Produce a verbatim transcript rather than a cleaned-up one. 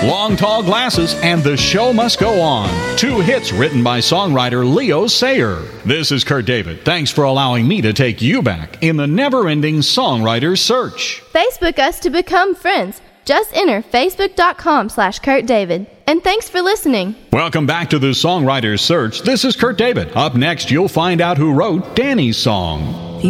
Long Tall Glasses, and The Show Must Go On. Two hits written by songwriter Leo Sayer. This is Kurt David. Thanks for allowing me to take you back in the never-ending songwriter search. Facebook us to become friends. Just enter facebook.com slash Kurt David. And thanks for listening. Welcome back to the Songwriter Search. This is Kurt David. Up next, you'll find out who wrote Danny's song.